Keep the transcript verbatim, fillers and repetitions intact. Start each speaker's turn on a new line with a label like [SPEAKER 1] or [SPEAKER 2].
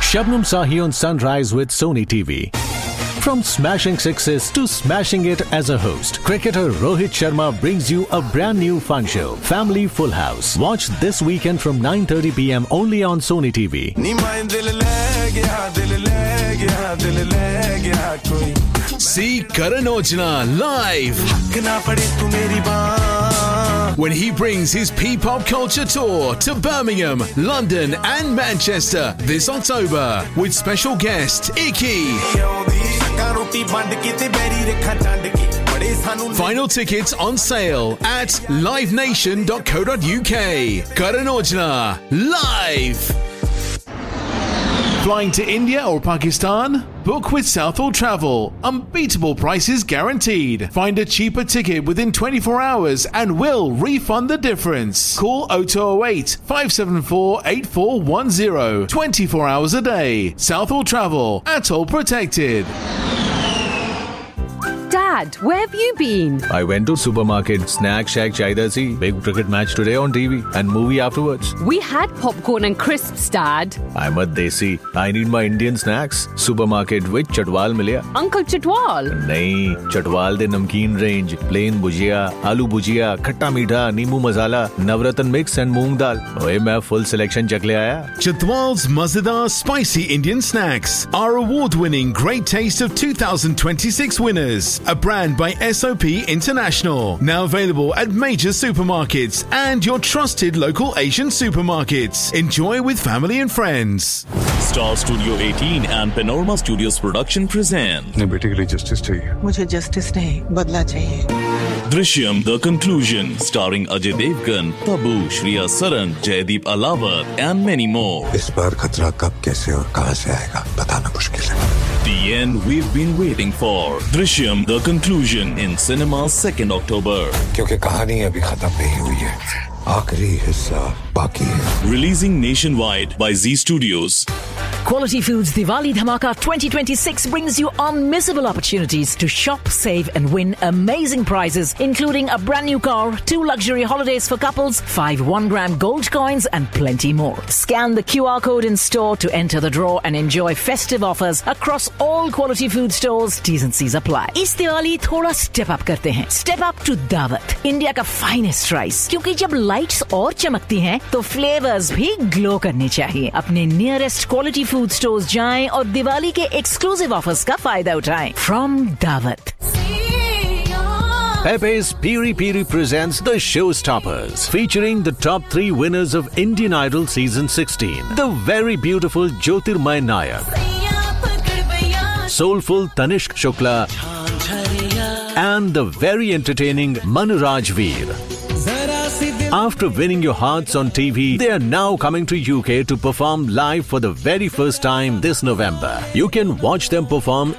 [SPEAKER 1] Shabnam Sahi on Sunrise with Sony T V. From smashing sixes to smashing it as a host, cricketer Rohit Sharma brings you a brand new fun show, Family Full House. Watch this weekend from nine thirty p.m. only on Sony T V.
[SPEAKER 2] See Karan Aujla live when he brings his P-pop culture tour to Birmingham, London and Manchester this October with special guest Icky. Final tickets on sale at live nation dot co dot uk. Karan Aujla live. Flying to India or Pakistan? Book with Southall Travel. Unbeatable prices guaranteed. Find a cheaper ticket within twenty-four hours and we'll refund the difference. Call oh two oh eight, five seven four, eight four one zero. twenty-four hours a day. Southall Travel. Atoll protected.
[SPEAKER 3] Dad, where have you been?
[SPEAKER 1] I went to supermarket, snack shack chaida si. Big cricket match today on T V and movie afterwards.
[SPEAKER 3] We had popcorn and crisps, Dad.
[SPEAKER 1] I'm a desi. I need my Indian snacks. Supermarket with Chatwal milya.
[SPEAKER 3] Uncle Chatwal?
[SPEAKER 1] Nahi, Chatwal de namkeen range. Plain bhujia, aloo bhujia, khatta meetha, neembu masala, navratan mix and moong dal. Oye, main full selection chak le aaya.
[SPEAKER 2] Chatwal's Mazadar Spicy Indian Snacks are award-winning Great Taste of two thousand twenty-six winners. A brand by S O P International. Now available at major supermarkets and your trusted local Asian supermarkets. Enjoy with family and friends.
[SPEAKER 4] Star Studio eighteen and Panorama Studios production present
[SPEAKER 5] अपने बेटे के लिए justice चाहिए.
[SPEAKER 6] मुझे justice नहीं, बदला चाहिए.
[SPEAKER 4] Drishyam The Conclusion, starring Ajay Devgan, Tabu, Shriya Saran, Jaideep Alawar and many more.
[SPEAKER 5] इस बार खतरा कब कैसे और कहां से आएगा बताना मुश्किल है.
[SPEAKER 4] The end we've been waiting for. Drishyam The Conclusion in cinemas second October.
[SPEAKER 5] क्योंकि कहानी अभी खत्म नहीं हुई है. आखिरी हिस्सा बाकी है.
[SPEAKER 4] Releasing nationwide by Z Studios.
[SPEAKER 7] Quality Foods Diwali Dhamaka twenty twenty-six brings you unmissable opportunities to shop, save and win amazing prizes, including a brand new car, two luxury holidays for couples, five one-gram gold coins and plenty more. Scan the Q R code in store to enter the draw and enjoy festive offers across all Quality Food stores. T's and C's apply. इस दिवाली थोड़ा step up करते हैं. Step up to Daawat, India का finest rice. क्योंकि जब lights और चमकती हैं, तो flavors भी glow करने चाहिए. अपने nearest Quality Food stores जाएं और दिवाली के exclusive offers का फायदा उठाएं. From Daawat.
[SPEAKER 1] Pepe's Piri Piri presents The Showstoppers, featuring the top three winners of Indian Idol Season sixteen. The very beautiful Jyotirmay Nayak, soulful Tanishq Shukla, and the very entertaining Manraj Veer. After winning your hearts on T V, they are now coming to U K to perform live for the very first time this November. You can watch them perform